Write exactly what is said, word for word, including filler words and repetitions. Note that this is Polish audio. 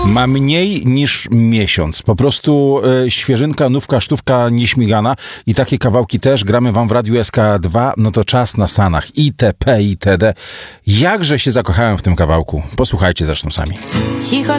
Ma mniej niż miesiąc. Po prostu e, świeżynka, nówka, sztówka, nieśmigana i takie kawałki też gramy wam w Radiu S K dwa. No to czas na Sanach. itp. itd. Jakże się zakochałem w tym kawałku. Posłuchajcie zresztą sami. Cicho